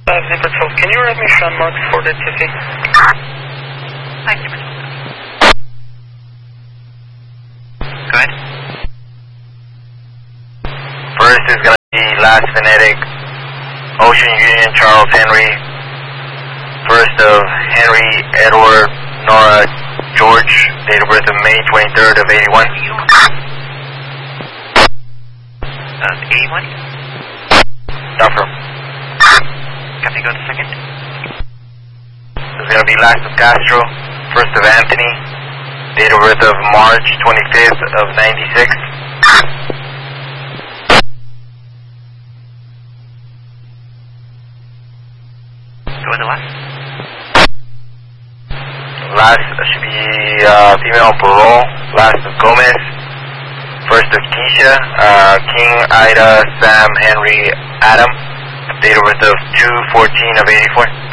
Zipper 12, can you write me Sean Mark for the TC? Hi, Zipper 12. Go ahead. First is going to be last phonetic, Ocean Union, Charles Henry. First of Henry, Edward, Nora, George, date of birth of May 23rd of 81. 81? Duffer. Copy, go to second. This is going to be last of Castro. First of Anthony, date of birth of March 25th of 96. Go with the last. Last should be female parole. Last of Gomez. First of Keisha, King, Ida, Sam, Henry, Adam. Date of birth of 2/14 of 84.